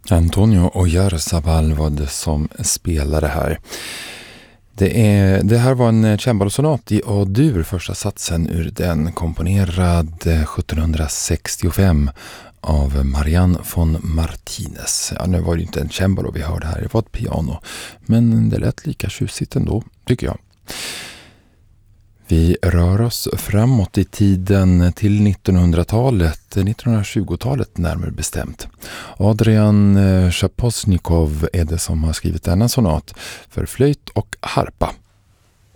Antonio Oyarzabal var det som spelade här. Det här var en cembalosonat i A-dur, första satsen ur den, komponerad 1765 av Marianne von Martinez. Ja, nu var det inte en cembalo vi hörde här, det var ett piano. Men det lät lika tjusigt ändå, tycker jag. Vi rör oss framåt i tiden till 1900-talet, 1920-talet närmare bestämt. Adrian Shaposnikov är det som har skrivit denna sonat för flöjt och harpa.